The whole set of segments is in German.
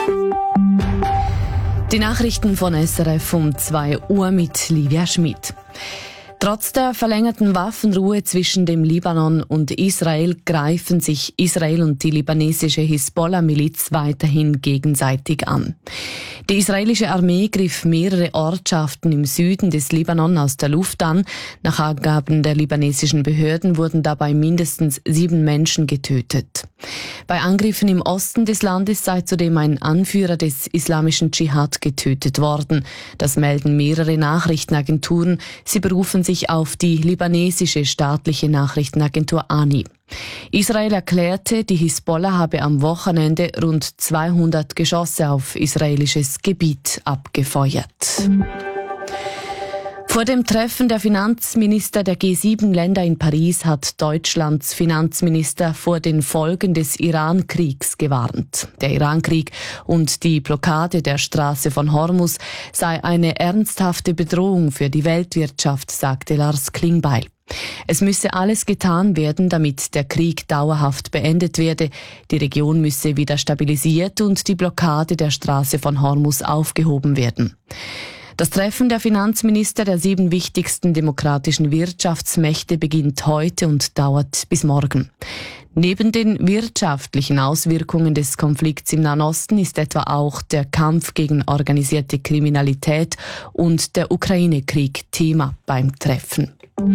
Die Nachrichten von SRF um 2 Uhr mit Livia Schmid. Trotz der verlängerten Waffenruhe zwischen dem Libanon und Israel greifen sich Israel und die libanesische Hisbollah-Miliz weiterhin gegenseitig an. Die israelische Armee griff mehrere Ortschaften im Süden des Libanon aus der Luft an. Nach Angaben der libanesischen Behörden wurden dabei mindestens 7 Menschen getötet. Bei Angriffen im Osten des Landes sei zudem ein Anführer des islamischen Dschihad getötet worden. Das melden mehrere Nachrichtenagenturen. Sie berufen sich auf die libanesische staatliche Nachrichtenagentur ANI. Israel erklärte, die Hisbollah habe am Wochenende rund 200 Geschosse auf israelisches Gebiet abgefeuert. Vor dem Treffen der Finanzminister der G7-Länder in Paris hat Deutschlands Finanzminister vor den Folgen des Iran-Kriegs gewarnt. Der Iran-Krieg und die Blockade der Straße von Hormuz sei eine ernsthafte Bedrohung für die Weltwirtschaft, sagte Lars Klingbeil. Es müsse alles getan werden, damit der Krieg dauerhaft beendet werde. Die Region müsse wieder stabilisiert und die Blockade der Straße von Hormuz aufgehoben werden. Das Treffen der Finanzminister der 7 wichtigsten demokratischen Wirtschaftsmächte beginnt heute und dauert bis morgen. Neben den wirtschaftlichen Auswirkungen des Konflikts im Nahen Osten ist etwa auch der Kampf gegen organisierte Kriminalität und der Ukraine-Krieg Thema beim Treffen.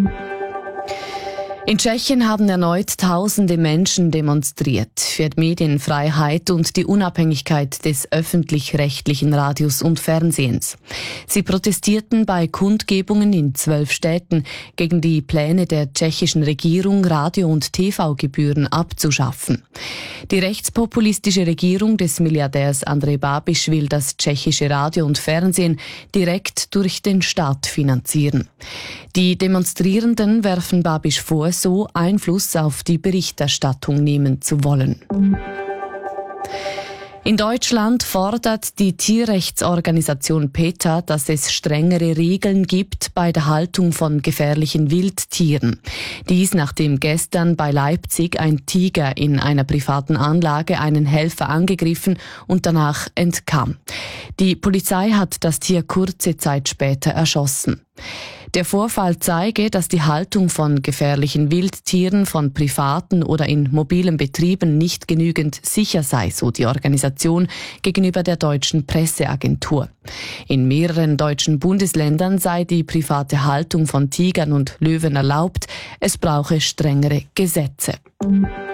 In Tschechien haben erneut tausende Menschen demonstriert für die Medienfreiheit und die Unabhängigkeit des öffentlich-rechtlichen Radios und Fernsehens. Sie protestierten bei Kundgebungen in 12 Städten gegen die Pläne der tschechischen Regierung, Radio- und TV-Gebühren abzuschaffen. Die rechtspopulistische Regierung des Milliardärs Andrej Babiš will das tschechische Radio und Fernsehen direkt durch den Staat finanzieren. Die Demonstrierenden werfen Babiš vor, so Einfluss auf die Berichterstattung nehmen zu wollen. In Deutschland fordert die Tierrechtsorganisation PETA, dass es strengere Regeln gibt bei der Haltung von gefährlichen Wildtieren. Dies, nachdem gestern bei Leipzig ein Tiger in einer privaten Anlage einen Helfer angegriffen und danach entkam. Die Polizei hat das Tier kurze Zeit später erschossen. Der Vorfall zeige, dass die Haltung von gefährlichen Wildtieren von privaten oder in mobilen Betrieben nicht genügend sicher sei, so die Organisation gegenüber der deutschen Presseagentur. In mehreren deutschen Bundesländern sei die private Haltung von Tigern und Löwen erlaubt, es brauche strengere Gesetze.